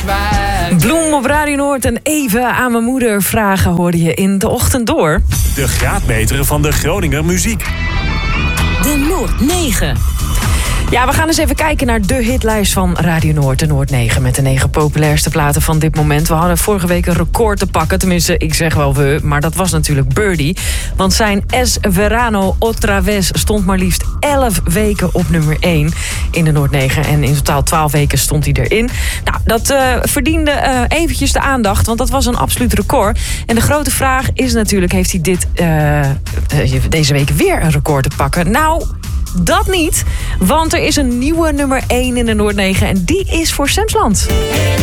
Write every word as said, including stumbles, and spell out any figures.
kwijt. Bloem op Radio Noord en even aan mijn moeder vragen hoorde je in de ochtend door. De graadmeter van de Groninger muziek. De Noord negen. Ja, we gaan eens even kijken naar de hitlijst van Radio Noord, de Noord negen... met de negen populairste platen van dit moment. We hadden vorige week een record te pakken. Tenminste, ik zeg wel we, maar dat was natuurlijk Birdie. Want zijn Es Verano Otra Vez stond maar liefst elf weken op nummer één in de Noord negen. En in totaal twaalf weken stond hij erin. Nou, dat uh, verdiende uh, eventjes de aandacht, want dat was een absoluut record. En de grote vraag is natuurlijk, heeft hij dit uh, uh, deze week weer een record te pakken? Nou, dat niet, want er is een nieuwe nummer één in de Noord negen en die is voor Semsland.